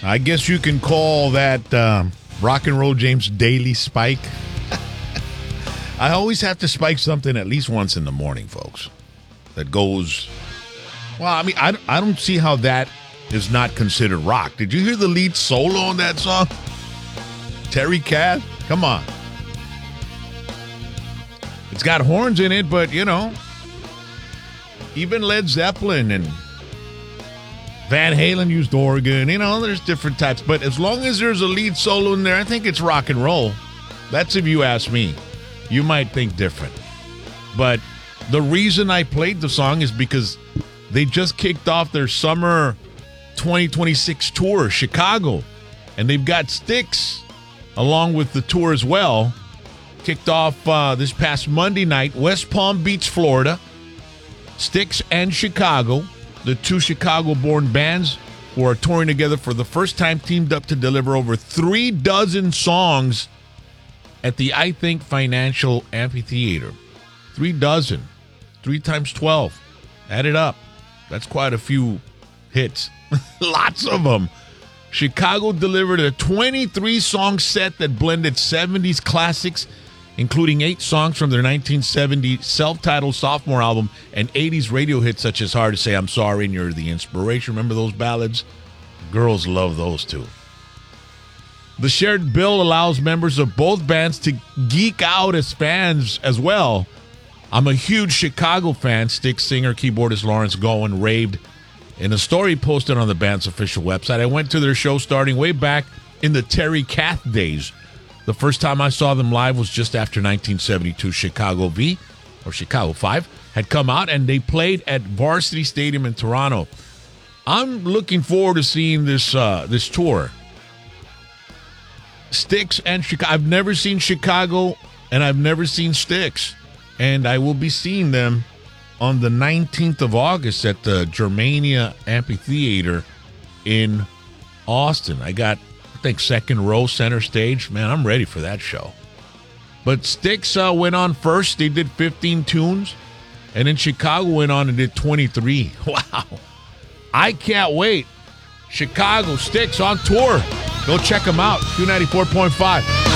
I guess you can call that Rock and Roll James daily spike. I always have to spike something at least once in the morning, folks. That goes, well, I mean, I don't see how that is not considered rock. Did you hear the lead solo on that song? Terry Kath? Come on. It's got horns in it, but, you know, even Led Zeppelin and Van Halen used organ. You know, there's different types. But as long as there's a lead solo in there, I think it's rock and roll. That's if you ask me. You might think different. But the reason I played the song is because they just kicked off their summer 2026 tour, Chicago. And they've got Styx along with the tour as well. Kicked off this past Monday night, West Palm Beach, Florida. Styx and Chicago, the two Chicago-born bands who are touring together for the first time, teamed up to deliver over 36 songs at the I Think Financial Amphitheater. 36. 3 times 12. Add it up. That's quite a few hits. Lots of them. Chicago delivered a 23-song set that blended 70s classics, including 8 songs from their 1970 self-titled sophomore album and 80s radio hits such as Hard to Say I'm Sorry and You're the Inspiration. Remember those ballads? Girls love those too. The shared bill allows members of both bands to geek out as fans as well. I'm a huge Chicago fan, Styx singer, keyboardist Lawrence Gowan raved in a story posted on the band's official website. I went to their show starting way back in the Terry Kath days. The first time I saw them live was just after 1972 Chicago V, or Chicago 5, had come out, and they played at Varsity Stadium in Toronto. I'm looking forward to seeing this tour. Styx and Chicago. I've never seen Chicago, and I've never seen Styx. And I will be seeing them on the 19th of August at the Germania Amphitheater in Austin. I got, I think, second row, center stage. Man, I'm ready for that show. But Styx went on first. They did 15 tunes. And then Chicago went on and did 23. Wow. I can't wait. Chicago, Styx on tour. Go check them out. Q94.5.